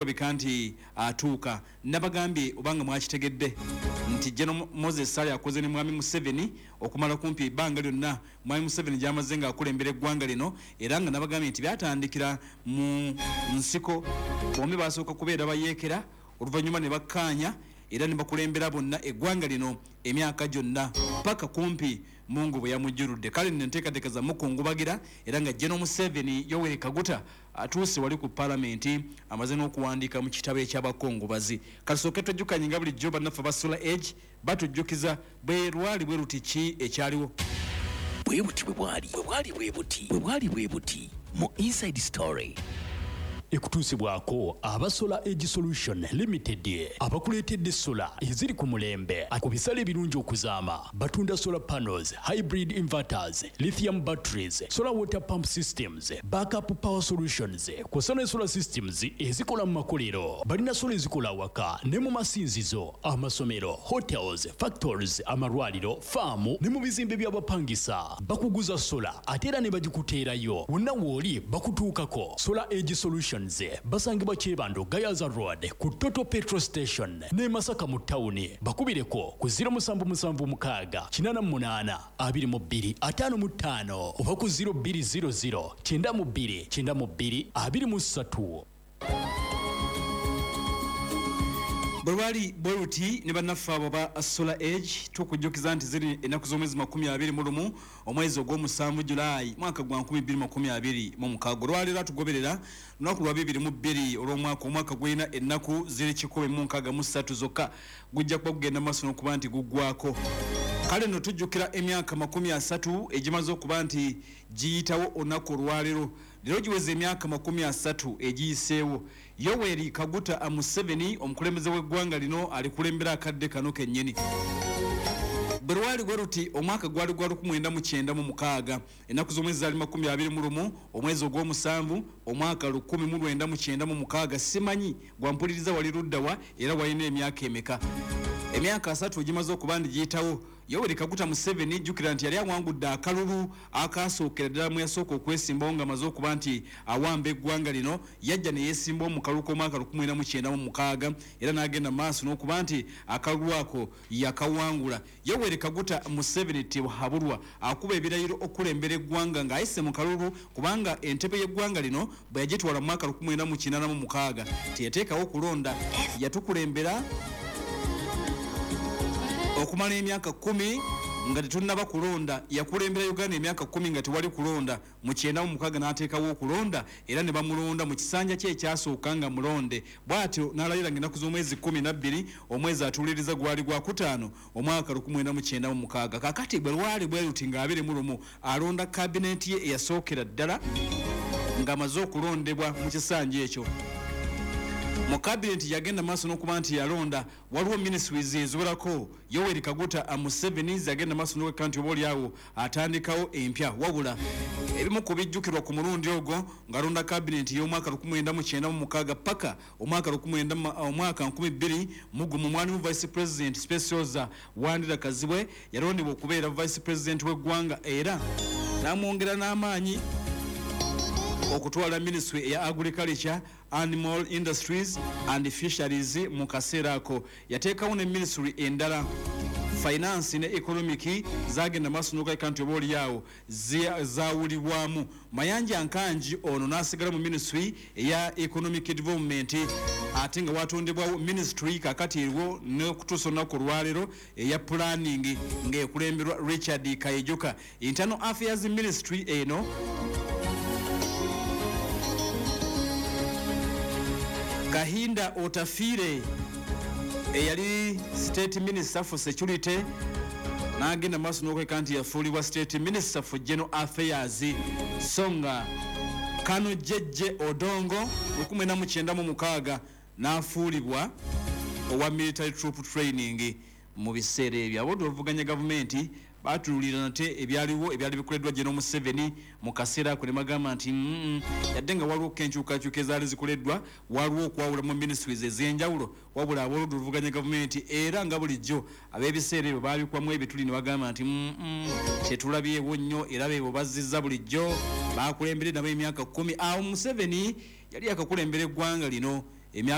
kirabika nti atuuka. Nabagambye obanga mwakitegedde nti General Moses Sali akoze ne Mwami Museveni okumala kumpi ebbanga lyonna Mwami Museveni gy'amaze nga akulembera eggwanga lino, era nga nabagambye nti byatandikira mu nsiko, bombi basooka kubeera bayeekera, oluvannyuma ne bakkaanya era ne bakulembera bonna eggwanga lino emyaka gyonna paka kumpi Mungu bwe yamujjuludde. Kale nno enteekateeka za mukungubagira, era nga General Museveni Yoweri Kaguta atuuse wali ku palamenti amaze n'okuwandiika mu kitabo eky'abakungubazi. Kasooke twejjukanye nga bulijjo bannaffe ba Solar Edge batujjukiza bwe lwali bwe luti ki ekyaliwo. Bwe bwali bwe buti mu Inside Story. Ekutuusibwako aba Solar Edge Solution Limited abakuleetedde sola eziri ku mulembe ku bisale ebirungi okuzaama. Batunda solar panels, hybrid inverters, lithium batteries, solar water pump systems, backup power solutions, kw'ossa solar systems ezikola mu makolero. Balina sola ezikola waka ne mu masinzizo, amasomero, hotels, factories, amalwaliro, faamu ne mu bizimbe by'abapangisa. Bakuguza sola ate era ne bagikuteerayo wonna w'oli bakutuukako. Solar Edge Solution basangibwa Kyebando Gayaza Road ku Total Petrol Station ne Masaka mu tawuni. Bakubireko ku 0776 88 22 55 oba ku 0200 92 92 23. Bwali bweruti ne bannaffe abo ba Solar Edge tukujjukiza nti ziri ennaku z'omwezi 21 omwezi ogw'omusanvu Julayi mwaka gwa 2026 olwaleero atugoberera lunaku lwa 22 olw'omwaka gw'ena ennaku ziri 163 zokka gujja kuba gugenda maaso n'okuba nti guggwako. Kale nno tujjukira emyaka 30 egimaze okuba nti giyitawo olunaku olwaleero. Leero giweze emyaka 30 egiyiseewo. Yoweri Kaguta Museveni omukulembeze w'eggwanga lino alikulembera akadde kano kennyini. Bwali bweruti omwaka gwali gwa 1996 ennaku z'omwezi zaali 21 omwezi ogw'omusanvu omwaka 1996. Simanyi gwampuliriza wali luddawa era walina emyaka emeka. Emyaka 3 gimaze okuba ndi giyitawo. Yoweri Kaguta Museveni jjukira nti yali awangudde akalulu akaasookera ddala mu yasooka okwesimbawo nga amaze okuba nti awamba eggwanga lino. Yajja ne yeesimbawo mu kalulu k'omwaka 1996 era n'agenda maaso n'okuba nti akalulu ako yakawangula. Yoweri Kaguta Museveni tehabulwa akuba ebirayiro okulembera eggwanga ng'ayise mu kalulu, kubanga entebe y'eggwanga lino bwe yagitwala mu mwaka 1986 teyateekawo kulonda. Yatukulembera okumala emyaka 10 nga tetunnaba kulonda. Yakulembera Uganda emyaka 10 nga tewali kulonda. Mu 96 n'ateekawo okulonda era ne bamulonda mu kisanja kye ekyasooka nga mulonde. Bw'atyo n'alayira ng'ennaku z'omwezi 12 omwezi atuuliriza gwali gwa 5 omwaka 1996. Kakati bwe lwali bwe luti nga 21 alonda kabineti ye eyasookera ddala ng'amaze okulondebwa mu kisanja ekyo. Mu kabineti yagenda maaso n'okuba nti yalonda waliwo ministries eziwerako. Yoweri Kaguta Museveni yagenda maaso n'okwekka nti oba oliawo atandikawo empya, wabula ebimu ku bijjukirwa ku mulundi ogwo ng'alonda kabineti y'omwaka 1996 paka omwaka 2000 mwalimu vice president Specioza Wandira Kazibwe yalondebwa okubeera vice president w'eggwanga era n'amwongera n'amaanyi okutwala ministry eya agriculture, animal industries and fisheries mu kaseera ako. Yateekawo ne ministry endala finance ne economic zagenda maaso n'okulabika nti oba oliawo zaawulibwamu. Mayanja Nkanji ono n'asigala mu ministry eya economic development ate nga watondebwawo ministry kakati eriwo n'okutuusa olunaku olwaleero eya planning ng'ekulemberwa Richard Kayijuka. Internal Affairs Ministry eno Kahinda Otafire eyali State Minister for Security n'agenda maaso n'okweka nti yafuulibwa State Minister for General Affairs. Songa Kano Jeje Odongo 1996 n'afuulibwa owa military troop training. Mu biseera ebyo abadde oluvuganya gavumenti batululira nate ebyali bikoleddwa General Museveni mu kaseera ako ne bagamba nti yadde nga waliwo kenkyukakyuka ezaali zikoleddwa, waliwo okwawula mu ministries ez'enjawulo, wabula abaludde oluvuganya gavumenti era nga bulijjo ab'ebiseera ebyo baabikwamu ebituli ne bagamba nti tetulabyewo nnyo era beebo bazzizza bulijjo baakulembere nabo emyaka 10. Awo Museveni yali akakulembera eggwanga lino emyaka